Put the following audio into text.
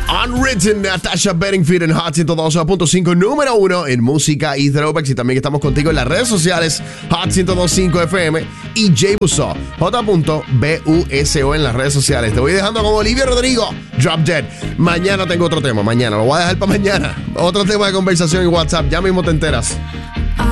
Unwritten, Natasha Bedingfield en Hot 102.5, número 1 en música y throwbacks. Y también estamos contigo en las redes sociales, Hot 102.5 FM y Jbuso, J.Buso en las redes sociales. Te voy dejando con Olivia Rodrigo, Drop Dead. Mañana tengo otro tema, mañana, lo voy a dejar para mañana. Otro tema de conversación en WhatsApp, ya mismo te enteras.